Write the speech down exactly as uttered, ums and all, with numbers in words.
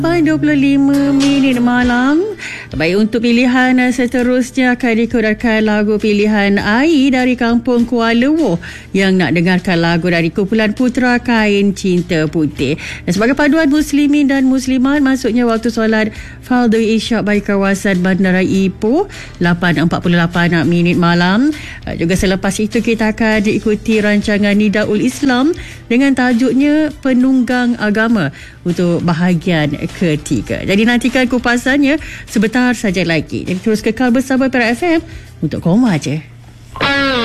dua puluh lima minit malam. Baik, untuk pilihan seterusnya akan dikurangkan lagu pilihan Ai dari Kampung Kuala Woh yang nak dengarkan lagu dari kumpulan Putra Kain Cinta Putih. Dan sebagai paduan muslimin dan muslimat, masuknya waktu solat Fardhu Isyak bagi kawasan Bandara Ipoh lapan empat puluh lapan minit malam. Juga selepas itu kita akan diikuti rancangan Nidaul Islam dengan tajuknya Penunggang Agama untuk bahagian ketiga. Jadi nantikan kupasannya sebentar saja lagi. Jadi terus kekal bersama Perak F M untuk Koma Je.